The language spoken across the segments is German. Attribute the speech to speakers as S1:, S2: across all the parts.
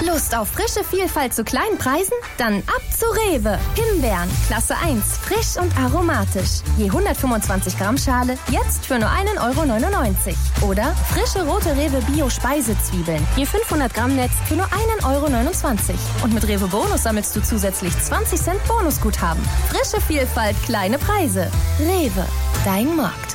S1: Lust auf frische Vielfalt zu kleinen Preisen? Dann ab zu Rewe. Himbeeren, Klasse 1, frisch und aromatisch. Je 125 Gramm Schale, jetzt für nur 1,99 €. Oder frische rote Rewe Bio-Speisezwiebeln. Je 500 Gramm Netz für nur 1,29 €. Und mit Rewe Bonus sammelst du zusätzlich 20 Cent Bonusguthaben. Frische Vielfalt, kleine Preise. Rewe, dein Markt.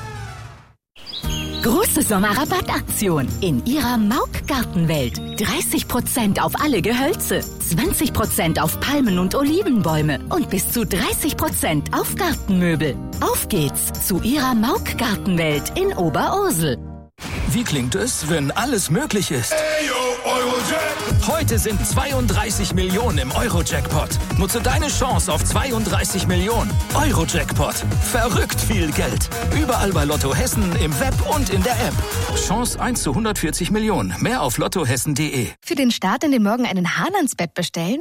S2: Große Sommerrabattaktion in Ihrer Mauk-Gartenwelt. 30% auf alle Gehölze, 20% auf Palmen und Olivenbäume und bis zu 30% auf Gartenmöbel. Auf geht's zu Ihrer Mauk-Gartenwelt in Oberursel.
S3: Wie klingt es, wenn alles möglich ist? Heute sind 32 Millionen im Euro-Jackpot. Nutze deine Chance auf 32 Millionen. Euro-Jackpot. Verrückt viel Geld. Überall bei Lotto Hessen, im Web und in der App. Chance 1 zu 140 Millionen. Mehr auf lottohessen.de.
S1: Für den Start in den Morgen einen Hahn ans Bett bestellen?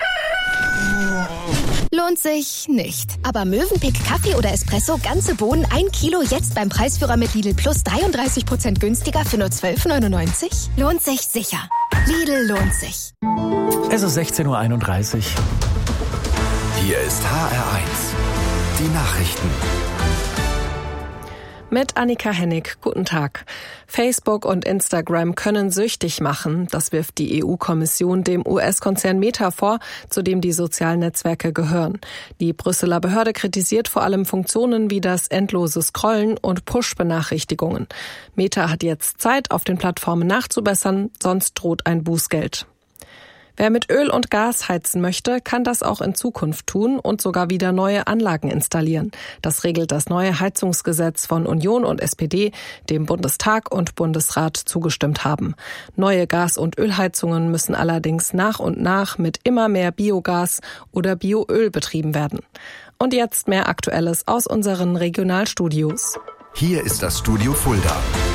S1: Lohnt sich nicht. Aber Mövenpick Kaffee oder Espresso, ganze Bohnen, 1 Kilo, jetzt beim Preisführer mit Lidl Plus 33% günstiger für nur 12,99 €? Lohnt sich sicher. Lidl lohnt sich.
S4: Es ist 16:31 Uhr.
S5: Hier ist HR1. Die Nachrichten.
S6: Mit Annika Hennig. Guten Tag. Facebook und Instagram können süchtig machen. Das wirft die EU-Kommission dem US-Konzern Meta vor, zu dem die sozialen Netzwerke gehören. Die Brüsseler Behörde kritisiert vor allem Funktionen wie das endlose Scrollen und Push-Benachrichtigungen. Meta hat jetzt Zeit, auf den Plattformen nachzubessern, sonst droht ein Bußgeld. Wer mit Öl und Gas heizen möchte, kann das auch in Zukunft tun und sogar wieder neue Anlagen installieren. Das regelt das neue Heizungsgesetz von Union und SPD, dem Bundestag und Bundesrat zugestimmt haben. Neue Gas- und Ölheizungen müssen allerdings nach und nach mit immer mehr Biogas oder Bioöl betrieben werden. Und jetzt mehr Aktuelles aus unseren Regionalstudios.
S5: Hier ist das Studio Fulda.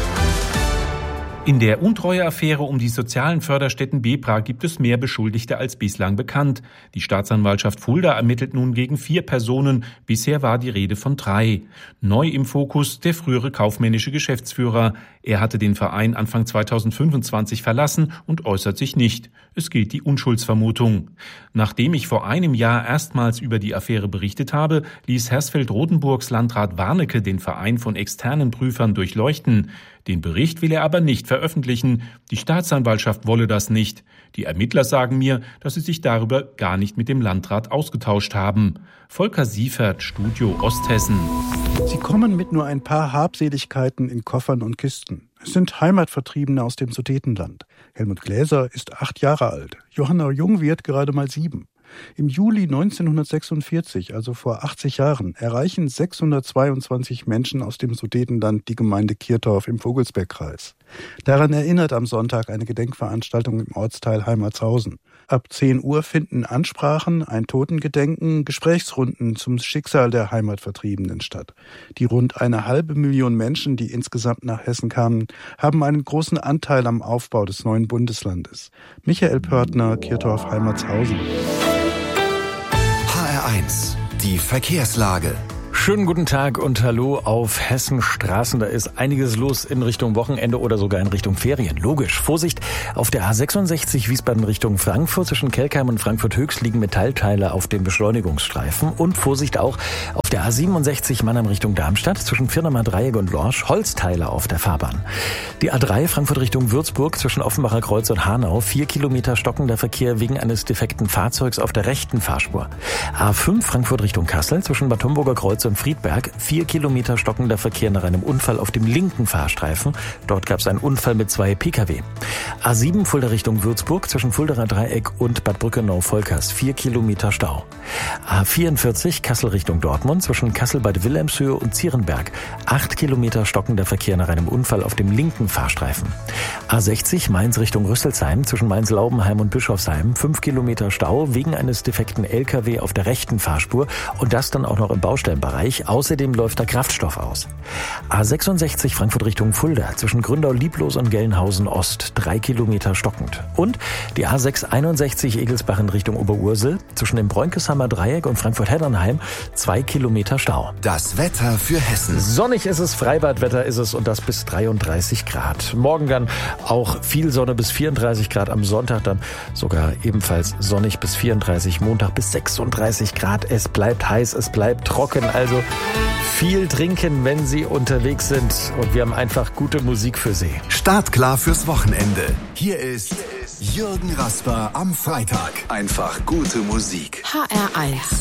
S7: In der Untreue-Affäre um die sozialen Förderstätten Bebra gibt es mehr Beschuldigte als bislang bekannt. Die Staatsanwaltschaft Fulda ermittelt nun gegen 4 Personen. Bisher war die Rede von 3. Neu im Fokus der frühere kaufmännische Geschäftsführer. Er hatte den Verein Anfang 2025 verlassen und äußert sich nicht. Es gilt die Unschuldsvermutung. Nachdem ich vor einem Jahr erstmals über die Affäre berichtet habe, ließ Hersfeld-Rotenburgs Landrat Warnecke den Verein von externen Prüfern durchleuchten. Den Bericht will er aber nicht veröffentlichen. Die Staatsanwaltschaft wolle das nicht. Die Ermittler sagen mir, dass sie sich darüber gar nicht mit dem Landrat ausgetauscht haben. Volker Siefert, Studio Osthessen.
S8: Sie kommen mit nur ein paar Habseligkeiten in Koffern und Kisten. Es sind Heimatvertriebene aus dem Sudetenland. Helmut Gläser ist 8 Jahre alt. Johanna Jungwirth gerade mal 7. Im Juli 1946, also vor 80 Jahren, erreichen 622 Menschen aus dem Sudetenland die Gemeinde Kirtorf im Vogelsbergkreis. Daran erinnert am Sonntag eine Gedenkveranstaltung im Ortsteil Heimatshausen. Ab 10 Uhr finden Ansprachen, ein Totengedenken, Gesprächsrunden zum Schicksal der Heimatvertriebenen statt. Die rund 500.000 Menschen, die insgesamt nach Hessen kamen, haben einen großen Anteil am Aufbau des neuen Bundeslandes. Michael Pörtner, Kirtorf Heimatshausen.
S5: HR1, die Verkehrslage.
S4: Schönen guten Tag und hallo auf Hessens Straßen. Da ist einiges los in Richtung Wochenende oder sogar in Richtung Ferien. Logisch. Vorsicht, auf der A66 Wiesbaden Richtung Frankfurt zwischen Kelkheim und Frankfurt Höchst liegen Metallteile auf dem Beschleunigungsstreifen. Und Vorsicht auch auf der A67 Mannheim Richtung Darmstadt zwischen Firnemer Dreieck und Lorsch Holzteile auf der Fahrbahn. Die A3 Frankfurt Richtung Würzburg zwischen Offenbacher Kreuz und Hanau 4 Kilometer stockender Verkehr wegen eines defekten Fahrzeugs auf der rechten Fahrspur. A5 Frankfurt Richtung Kassel zwischen Bad Homburger Kreuz und Friedberg 4 Kilometer stockender Verkehr nach einem Unfall auf dem linken Fahrstreifen. Dort gab es einen Unfall mit 2 Pkw. A7 Fulda Richtung Würzburg zwischen Fuldaer Dreieck und Bad Brückenau-Volkers 4 Kilometer Stau. A44 Kassel Richtung Dortmund zwischen Kassel-Bad Wilhelmshöhe und Zierenberg 8 Kilometer stockender Verkehr nach einem Unfall auf dem linken Fahrstreifen. A60 Mainz Richtung Rüsselsheim zwischen Mainz-Laubenheim und Bischofsheim 5 Kilometer Stau wegen eines defekten LKW auf der rechten Fahrspur und das dann auch noch im Baustellenbereich. Außerdem läuft da Kraftstoff aus. A66 Frankfurt Richtung Fulda zwischen Gründau-Lieblos und Gelnhausen Ost 3 Kilometer Kilometer stockend. Und die A661 Egelsbach in Richtung Oberursel zwischen dem Bräunkesheimer Dreieck und Frankfurt-Heddernheim 2 Kilometer Stau.
S5: Das Wetter für Hessen.
S4: Sonnig ist es, Freibadwetter ist es und das bis 33 Grad. Morgen dann auch viel Sonne bis 34 Grad, am Sonntag dann sogar ebenfalls sonnig bis 34, Montag bis 36 Grad. Es bleibt heiß, es bleibt trocken, also viel trinken, wenn Sie unterwegs sind und wir haben einfach gute Musik für Sie.
S5: Startklar fürs Wochenende. Hier ist Jürgen Rasper am Freitag. Einfach gute Musik.
S2: HR1